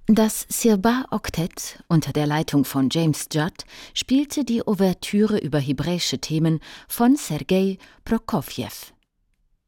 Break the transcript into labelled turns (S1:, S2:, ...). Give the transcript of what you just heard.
S1: Das Sirbah-Oktett unter der Leitung von James Judd spielte die Ouvertüre über hebräische Themen von Sergei Prokofjew.